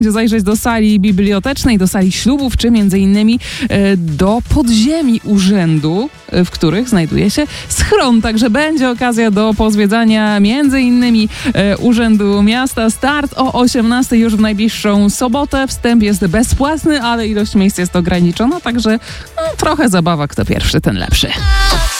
zajrzeć do sali bibliotecznej, do sali ślubów, czy między innymi do podziemi urzędu, w których znajduje się schron. Także będzie okazja do pozwiedzania między innymi Urzędu Miasta. Start o 18 już w najbliższą sobotę. Wstęp jest bezpłatny, ale ilość miejsc jest ograniczona, także trochę zabawa, kto pierwszy, ten lepszy.